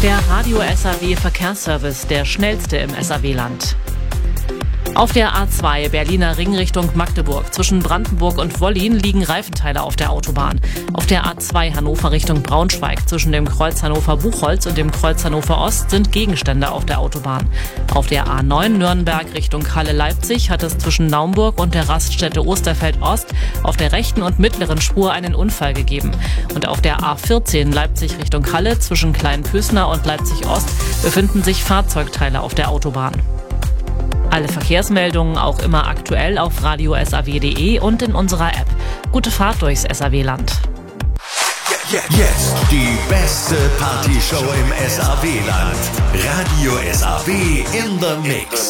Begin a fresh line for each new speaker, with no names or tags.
Der Radio SAW Verkehrsservice, der schnellste im SAW-Land. Auf der A2 Berliner Ring Richtung Magdeburg zwischen Brandenburg und Wollin liegen Reifenteile auf der Autobahn. Auf der A2 Hannover Richtung Braunschweig zwischen dem Kreuz Hannover-Buchholz und dem Kreuz Hannover Ost sind Gegenstände auf der Autobahn. Auf der A9 Nürnberg Richtung Halle-Leipzig hat es zwischen Naumburg und der Raststätte Osterfeld-Ost auf der rechten und mittleren Spur einen Unfall gegeben. Und auf der A14 Leipzig Richtung Halle zwischen Kleinpösner und Leipzig-Ost befinden sich Fahrzeugteile auf der Autobahn. Alle Verkehrsmeldungen auch immer aktuell auf radiosaw.de und in unserer App. Gute Fahrt durchs SAW-Land.
Jetzt die beste Partyshow im SAW-Land. Radio SAW in the Mix.